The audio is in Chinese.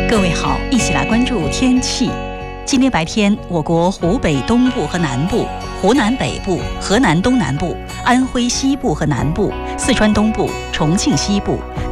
各位好，一起来关注天气。今天白天，我国湖北东部和南部、湖南北部、河南东南部、安徽西部和南部、四川东部、重庆西部、